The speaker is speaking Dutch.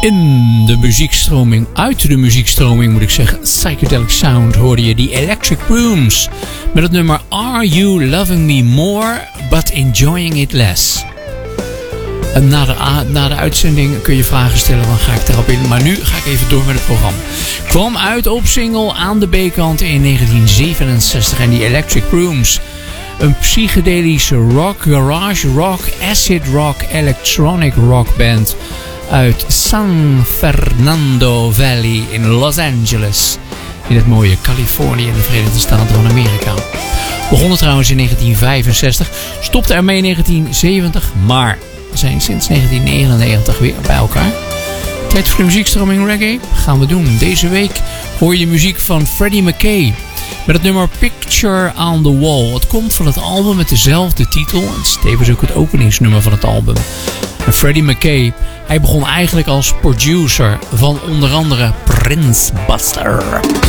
In de muziekstroming, uit de muziekstroming moet ik zeggen, Psychedelic Sound, hoorde je die Electric Rooms met het nummer Are You Loving Me More But Enjoying It Less. En na de uitzending kun je vragen stellen, dan ga ik daarop in. Maar nu ga ik even door met het programma. Kwam uit op single aan de B-kant in 1967 en die Electric Rooms. Een psychedelische rock, garage rock, acid rock, electronic rock band uit San Fernando Valley in Los Angeles. In het mooie Californië in de Verenigde Staten van Amerika. Begonnen trouwens in 1965, stopte ermee in 1970, maar we zijn sinds 1999 weer bij elkaar. Tijd voor de muziekstroming reggae gaan we doen. Deze week hoor je de muziek van Freddie McKay met het nummer Picture on the Wall. Het komt van het album met dezelfde titel en het is tevens ook het openingsnummer van het album. En Freddie McKay, hij begon eigenlijk als producer van onder andere Prince Buster.